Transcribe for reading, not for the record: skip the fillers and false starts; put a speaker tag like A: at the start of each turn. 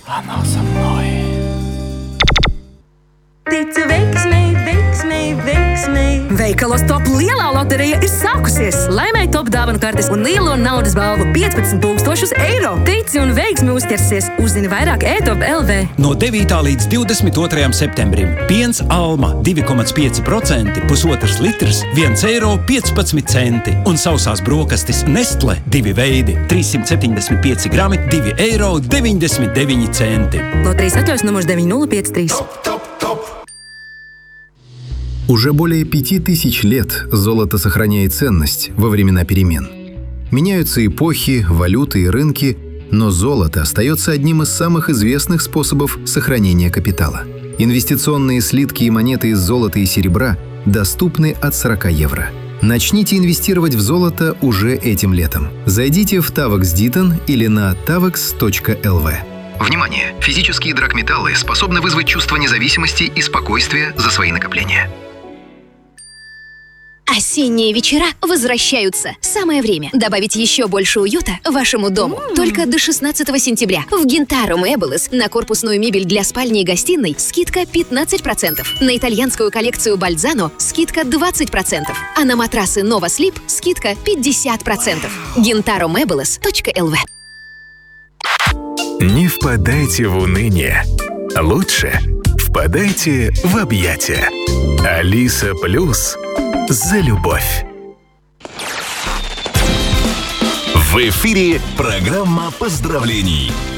A: Она со mной.
B: Ticu veiksmei, veiksmei, veiksmei. Veikalos Top lielā loterija ir sākusies. Laimēji Top dāvanu kartes un lielo naudas balvu 15,000 eiro. Tici un veiksmi uzķersies. Uzzini vairāk e-Top LV.
C: No 9. līdz 22. septembrim piens Alma 2,5%, pusotrs litrs, 1,15 eiro. Un sausās brokastis Nestle 2 veidi, 375 grami, 2,99 eiro.
B: Loterijas atļaus numurs 9053.
D: Уже более 5000 лет золото сохраняет ценность во времена перемен. Меняются эпохи, валюты и рынки, но золото остается одним из самых известных способов сохранения капитала. Инвестиционные слитки и монеты из золота и серебра доступны от 40 евро. Начните инвестировать в золото уже этим летом. Зайдите в Tavex Diton или на tavex.lv. Внимание! Физические драгметаллы способны вызвать чувство независимости и спокойствия за свои накопления.
E: Осенние вечера возвращаются. Самое время добавить еще больше уюта вашему дому. Только до 16 сентября в Gintaro Meubles на корпусную мебель для спальни и гостиной скидка 15%. На итальянскую коллекцию Bolzano скидка 20%. А на матрасы Nova Sleep скидка 50%. GintaroMeubles.lv.
F: Не впадайте в уныние. Лучше впадайте в объятия. Алиса Плюс за любовь.
G: В эфире программа поздравлений.